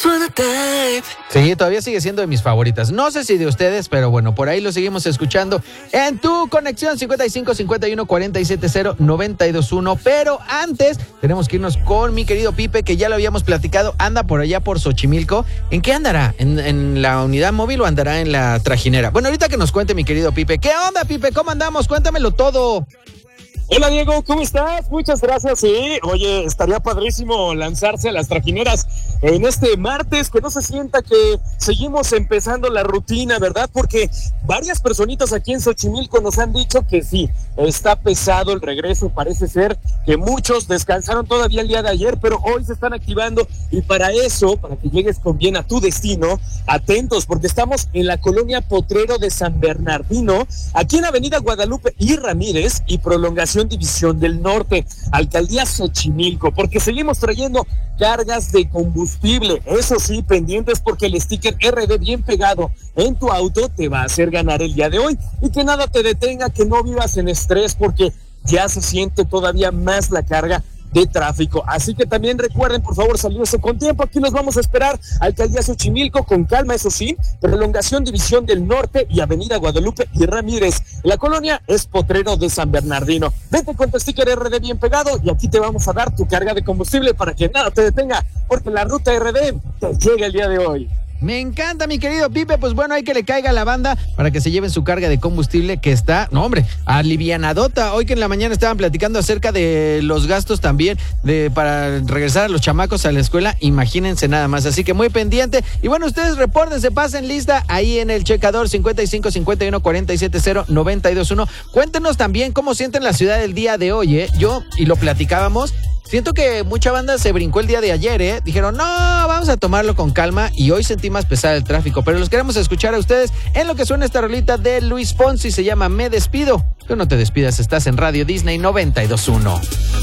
Sí, todavía sigue siendo de mis favoritas. No sé si de ustedes, pero bueno, por ahí lo seguimos escuchando en tu conexión 55 51 47 0 921. Pero antes tenemos que irnos con mi querido Pipe, que ya lo habíamos platicado, anda por allá por Xochimilco. ¿En qué andará? ¿En la unidad móvil o andará en la trajinera? Bueno, ahorita que nos cuente mi querido Pipe. ¿Qué onda, Pipe? ¿Cómo andamos? Cuéntamelo todo. Hola Diego, ¿cómo estás? Muchas gracias. Sí, oye, estaría padrísimo lanzarse a las trajineras en este martes, que no se sienta que seguimos empezando la rutina, ¿verdad? Porque varias personitas aquí en Xochimilco nos han dicho que sí, está pesado el regreso, parece ser que muchos descansaron todavía el día de ayer, pero hoy se están activando y para eso, para que llegues con bien a tu destino, atentos, porque estamos en la colonia Potrero de San Bernardino, aquí en Avenida Guadalupe y Ramírez y Prolongación División del Norte, Alcaldía Xochimilco, porque seguimos trayendo cargas de combustible. Eso sí, pendientes porque el sticker RD bien pegado en tu auto te va a hacer ganar el día de hoy y que nada te detenga, que no vivas en estrés porque ya se siente todavía más la carga de tráfico. Así que también recuerden, por favor, salirse con tiempo. Aquí los vamos a esperar. Alcaldía Xochimilco, con calma, eso sí. Prolongación División del Norte y Avenida Guadalupe y Ramírez. La colonia es Potrero de San Bernardino. Vete con tu sticker RD bien pegado y aquí te vamos a dar tu carga de combustible para que nada te detenga, porque la ruta RD te llega el día de hoy. Me encanta, mi querido Pipe. Pues bueno, hay que le caiga a la banda para que se lleven su carga de combustible que está, no hombre, alivianadota. Hoy que en la mañana estaban platicando acerca de los gastos también para regresar a los chamacos a la escuela. Imagínense nada más. Así que muy pendiente. Y bueno, ustedes repórtense, pasen lista ahí en el checador 55 51 47 0 921. Cuéntenos también cómo sienten la ciudad el día de hoy, Yo, y lo platicábamos, siento que mucha banda se brincó el día de ayer, Dijeron, no, vamos a tomarlo con calma, y hoy sentí más pesado el tráfico, pero los queremos escuchar a ustedes en lo que suena esta rolita de Luis Fonsi, se llama Me Despido. Tú no te despidas, estás en Radio Disney 92.1.